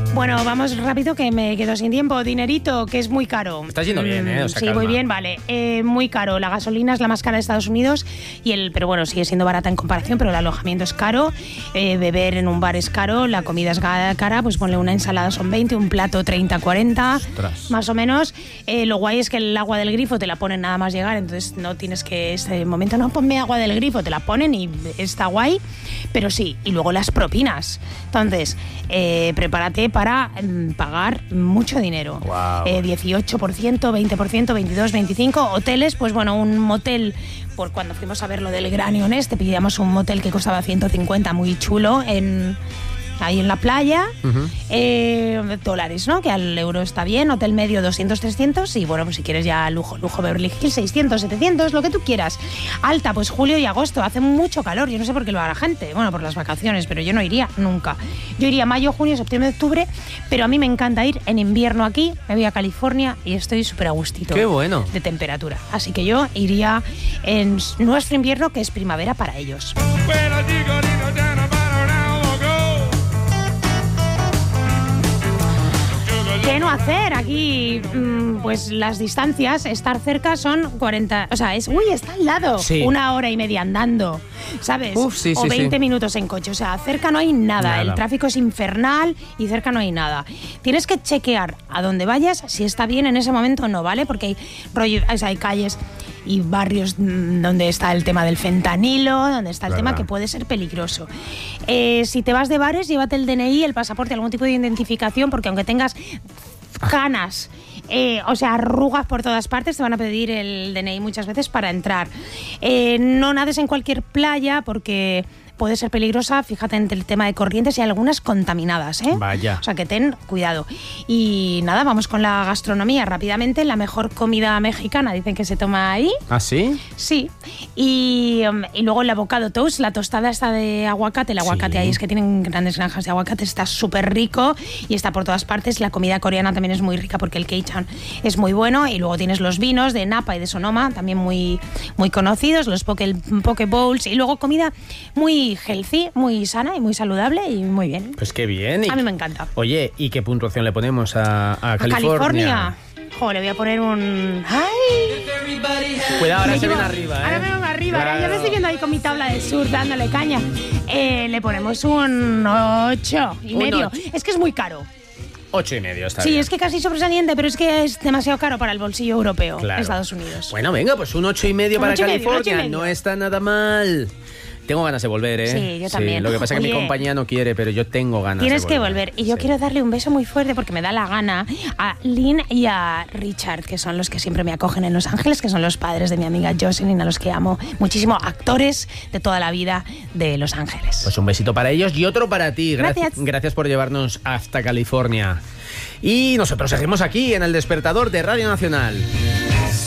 Bueno, vamos rápido que me quedo sin tiempo. Dinerito, que es muy caro. Estás yendo bien, O sea, sí, calma. muy bien, vale. Muy caro. La gasolina es la más cara de Estados Unidos pero bueno, sigue siendo barata en comparación, pero el alojamiento es caro. Beber en un bar es caro, la comida es cara, pues ponle una ensalada son 20, un plato 30, 40, Ostras. más o menos. Lo guay es que el agua del grifo te la ponen nada más llegar, entonces no tienes que ese momento, no, ponme agua del grifo, te la ponen y está guay, pero sí. Y luego las propinas. Entonces, prepárate para pagar mucho dinero. Wow. 18%, 20%, 22%, 25%. Hoteles, pues bueno, un motel, por cuando fuimos a ver lo del Gran Honest, te pillamos un motel que costaba 150, muy chulo, ahí en la playa, dólares, ¿no? Que al euro está bien, hotel medio 200, 300 y bueno, pues si quieres ya lujo Beverly Hills 600, 700, lo que tú quieras. Alta, pues julio y agosto, hace mucho calor, yo no sé por qué lo va la gente, bueno, por las vacaciones, pero yo no iría nunca. Yo iría mayo, junio, septiembre, octubre, pero a mí me encanta ir en invierno aquí, me voy a California y estoy súper a gustito. ¡Qué bueno! De temperatura, así que yo iría en nuestro invierno, que es primavera para ellos. ¿Qué no hacer aquí? Pues las distancias, estar cerca son 40, o sea, está al lado, Sí. 1 hora y media andando, ¿sabes? Sí, o sí, 20 sí. minutos en coche, o sea, cerca no hay nada, el tráfico es infernal y cerca no hay nada. Tienes que chequear a dónde vayas si está bien en ese momento o no, ¿vale? Porque hay calles y barrios donde está el tema del fentanilo, donde está el tema que puede ser peligroso. Si te vas de bares, llévate el DNI, el pasaporte, algún tipo de identificación, porque aunque tengas canas, arrugas por todas partes, te van a pedir el DNI muchas veces para entrar. No nades en cualquier playa porque puede ser peligrosa, fíjate en el tema de corrientes y algunas contaminadas, ¿eh? Vaya. O sea que ten cuidado. Y nada, vamos con la gastronomía rápidamente. La mejor comida mexicana dicen que se toma ahí. ¿Ah, sí? Sí. Y luego el avocado toast, la tostada esta de aguacate. El aguacate ahí es que tienen grandes granjas de aguacate, está súper rico y está por todas partes. La comida coreana también es muy rica porque el Keichan es muy bueno. Y luego tienes los vinos de Napa y de Sonoma, también muy, muy conocidos, los poke bowls. Y luego comida muy healthy, muy sana y muy saludable y muy bien. Pues qué bien. A mí me encanta. Oye, ¿y qué puntuación le ponemos a California? Jo, le voy a poner un... ¡Ay! Cuidado, ahora se viene arriba, ¿eh? Ahora me vengo arriba, Claro. yo me estoy viendo ahí con mi tabla de surf dándole caña. Le ponemos un 8,5. Es que es muy caro. 8,5 está Sí, bien. es que casi sobresaliente, pero es que es demasiado caro para el bolsillo europeo, Claro. Estados Unidos. Bueno, venga, pues un 8,5 para 8,5, California. 8,5. No está nada mal. Tengo ganas de volver, ¿eh? Sí, yo también. Lo que pasa es que mi Oye, compañía no quiere, pero yo tengo ganas Tienes de que volver. Y yo Sí. quiero darle un beso muy fuerte porque me da la gana a Lynn y a Richard, que son los que siempre me acogen en Los Ángeles, que son los padres de mi amiga Jocelyn, a los que amo muchísimo, actores de toda la vida de Los Ángeles. Pues un besito para ellos y otro para ti. Gracias. Gracias por llevarnos hasta California. Y nosotros seguimos aquí en El Despertador de Radio Nacional.